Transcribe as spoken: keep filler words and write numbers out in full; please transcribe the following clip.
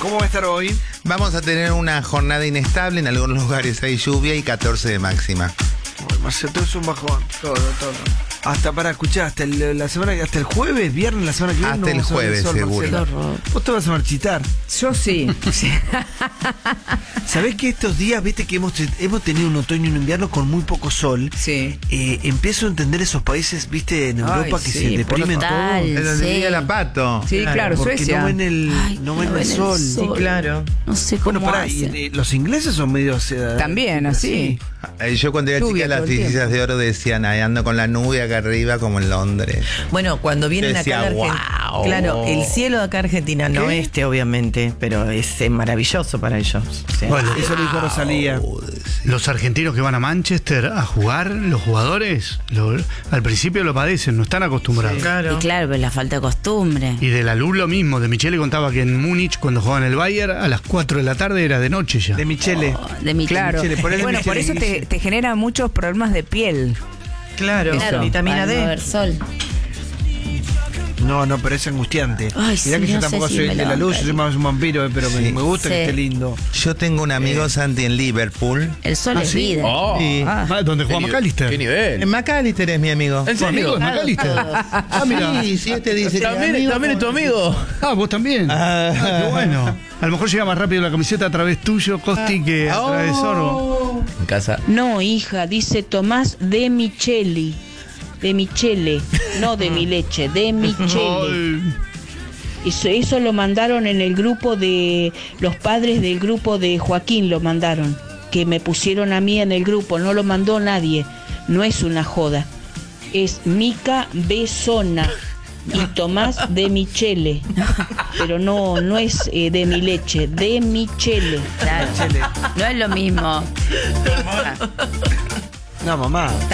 ¿Cómo va a estar hoy? Vamos a tener una jornada inestable, en algunos lugares hay lluvia y catorce de máxima. Uy, Marcelo, todo es un bajón. Todo, todo. Hasta para escuchar, hasta el, la semana, hasta el jueves, viernes, la semana que viene. Hasta no el vamos a ver jueves, sol, seguro. Marcelo. Vos te vas a marchitar. Yo sí. sí. ¿Sabés que estos días, viste que hemos, hemos tenido un otoño y un invierno con muy poco sol? Sí. Eh, empiezo a entender esos países, viste, en Europa Ay, que sí, se deprimen total. todos. Es donde Sí. llega la pato. Sí, claro, Porque Suecia. no ven el, Ay, no ven el sol. sol. Sí, claro. No sé cómo Bueno, pará, y, hacen. eh, los ingleses son medio... eh, También, así. Eh, Yo cuando era Lluvia chica las todo el divisas tiempo. de oro decían, "Ay, ando con la nube acá arriba como en Londres". Bueno, cuando vienen Decía, acá a la Argentina. "Wow". Claro, el cielo de acá a Argentina, no ¿Qué? este, obviamente, pero es eh, maravilloso para ellos. O sea, Bueno, Eso lo dijo Rosalía. los argentinos que van a Manchester a jugar, los jugadores, lo- al principio lo padecen, no están acostumbrados. claro. Y claro, pero la falta de costumbre. Y de la luz lo mismo, de Michele contaba que en Múnich, cuando jugaban el Bayern, a las cuatro de la tarde era de noche ya. De Michele. De mi Claro. Michele, ponele Bueno, por Michele eso te, Grise. te genera muchos problemas de piel. Claro, Claro, vitamina para no D. ver sol. No, no, pero es angustiante. Ay, Mirá sí, que yo no tampoco sé si soy me el de la luz, yo soy levantaría. más un vampiro, eh, pero me, Sí. me gusta que Sí. esté lindo. Yo tengo un amigo, Santi, en Liverpool. El sol es vida. Oh, Sí. Ah. Ah, ¿Dónde juega qué McAllister? nivel. En McAllister es mi amigo. ¿En ¿Tu amigo serio? es McAllister? Ah, mira. Sí, sí, este dice que ¿También, amigo, también es tu amigo? Ah, vos también. Ah. Ah, qué bueno. A lo mejor llega más rápido la camiseta a través tuyo, Costi, que a través de Sorbo. En casa. No, hija, dice Tomás de Micheli. De Michele, no de mi leche, de Michele. Ay. Eso, eso lo mandaron en el grupo de los padres del grupo de Joaquín, lo mandaron. Que me pusieron a mí en el grupo, no lo mandó nadie. No es una joda. Es Mica Besona y Tomás de Michele. Pero no, no es eh, de mi leche, de Michele. Claro. Michele. No es lo mismo. No, mamá.